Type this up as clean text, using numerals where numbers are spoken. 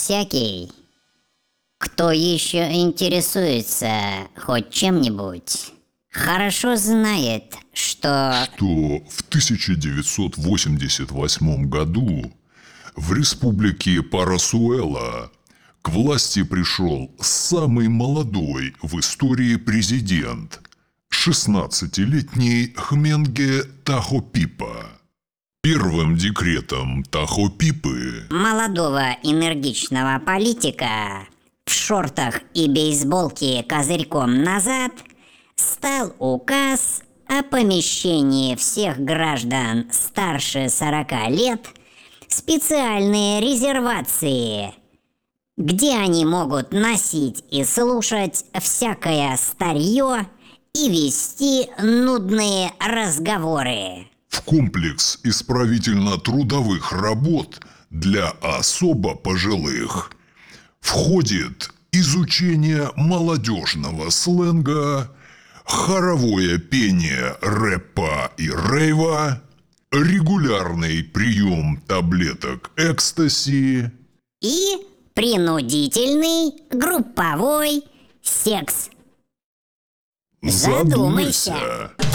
Всякий, кто еще интересуется хоть чем-нибудь, хорошо знает, что в 1988 году в республике Парасуэла к власти пришел самый молодой в истории президент – 16-летний Хменге Тахопипа. Первым декретом Тахопипы молодого энергичного политика в шортах и бейсболке козырьком назад стал указ о помещении всех граждан старше 40 лет в специальные резервации, где они могут носить и слушать всякое старье и вести нудные разговоры. в комплекс исправительно-трудовых работ для особо пожилых входит изучение молодежного сленга, хоровое пение рэпа и рейва, регулярный прием таблеток экстаси И принудительный групповой секс. Задумайся.